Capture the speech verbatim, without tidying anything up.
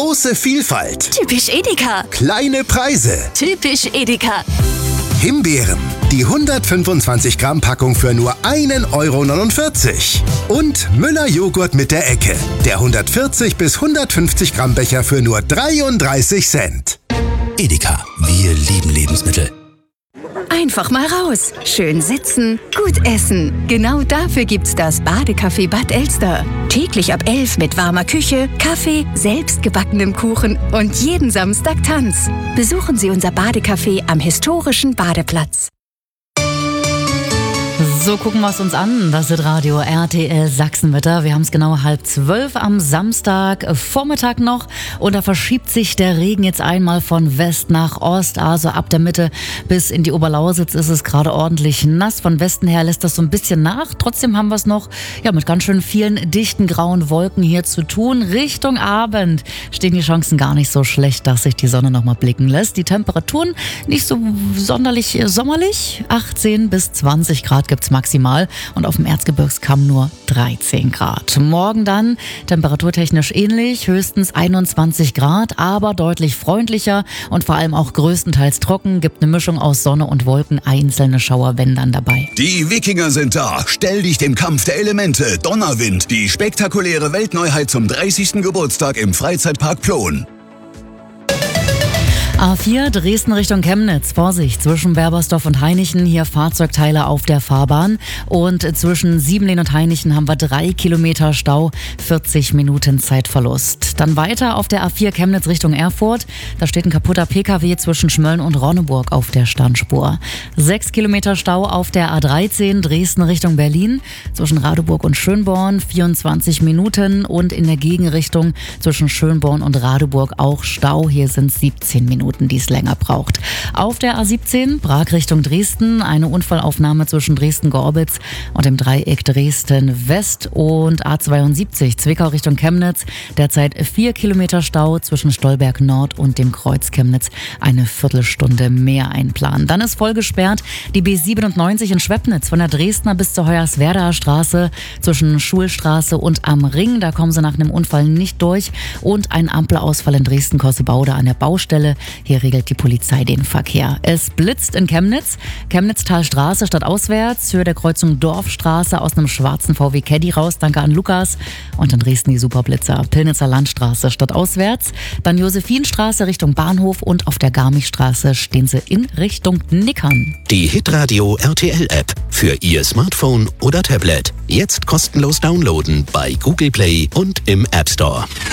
Große Vielfalt. Typisch Edeka. Kleine Preise. Typisch Edeka. Himbeeren. Die hundertfünfundzwanzig Gramm Packung für nur ein Euro neunundvierzig. Und Müller Joghurt mit der Ecke. Der hundertvierzig bis hundertfünfzig Gramm Becher für nur dreiunddreißig Cent. Edeka, wir lieben Lebensmittel. Einfach mal raus. Schön sitzen, gut essen. Genau dafür gibt's das Badecafé Bad Elster. Täglich ab elf mit warmer Küche, Kaffee, selbstgebackenem Kuchen und jeden Samstag Tanz. Besuchen Sie unser Badecafé am historischen Badeplatz. So, gucken wir es uns an. Das ist Radio R T L Sachsenwetter. Wir haben es genau halb zwölf am Samstag Vormittag noch und da verschiebt sich der Regen jetzt einmal von West nach Ost, also ab der Mitte bis in die Oberlausitz ist es gerade ordentlich nass. Von Westen her lässt das so ein bisschen nach. Trotzdem haben wir es noch ja, mit ganz schön vielen dichten grauen Wolken hier zu tun. Richtung Abend stehen die Chancen gar nicht so schlecht, dass sich die Sonne noch mal blicken lässt. Die Temperaturen nicht so sonderlich sommerlich. achtzehn bis zwanzig Grad gibt es maximal und auf dem Erzgebirgskamm nur dreizehn Grad. Morgen dann temperaturtechnisch ähnlich, höchstens einundzwanzig Grad, aber deutlich freundlicher und vor allem auch größtenteils trocken, gibt eine Mischung aus Sonne und Wolken, einzelne Schauer, wenn dann dabei. Die Wikinger sind da, stell dich dem Kampf der Elemente, Donnerwind, die spektakuläre Weltneuheit zum dreißigsten Geburtstag im Freizeitpark Plon. A vier Dresden Richtung Chemnitz. Vorsicht, zwischen Werbersdorf und Hainichen hier Fahrzeugteile auf der Fahrbahn. Und zwischen Siebenlehn und Hainichen haben wir drei Kilometer Stau, vierzig Minuten Zeitverlust. Dann weiter auf der A vier Chemnitz Richtung Erfurt. Da steht ein kaputter P K W zwischen Schmölln und Ronneburg auf der Standspur. Sechs Kilometer Stau auf der A dreizehn Dresden Richtung Berlin. Zwischen Radeburg und Schönborn vierundzwanzig Minuten. Und in der Gegenrichtung zwischen Schönborn und Radeburg auch Stau. Hier sind siebzehn Minuten, die es länger braucht. Auf der A siebzehn, Prag Richtung Dresden, eine Unfallaufnahme zwischen Dresden-Gorbitz und dem Dreieck Dresden-West und A zweiundsiebzig, Zwickau Richtung Chemnitz, derzeit vier Kilometer Stau zwischen Stolberg Nord und dem Kreuz Chemnitz, eine Viertelstunde mehr einplanen. Dann ist voll gesperrt die B siebenundneunzig in Schwepnitz von der Dresdner bis zur Hoyerswerdaer Straße zwischen Schulstraße und am Ring, da kommen sie nach einem Unfall nicht durch und ein Ampelausfall in Dresden-Kossebaude an der Baustelle. Hier regelt die Polizei den Verkehr. Es blitzt in Chemnitz. Chemnitztalstraße statt auswärts. Höhe der Kreuzung Dorfstraße aus einem schwarzen V W Caddy raus. Danke an Lukas. Und in Dresden die Superblitzer. Pillnitzer Landstraße statt auswärts. Dann Josephinstraße Richtung Bahnhof. Und auf der Garmischstraße stehen sie in Richtung Nickern. Die Hitradio R T L App für Ihr Smartphone oder Tablet. Jetzt kostenlos downloaden bei Google Play und im App Store.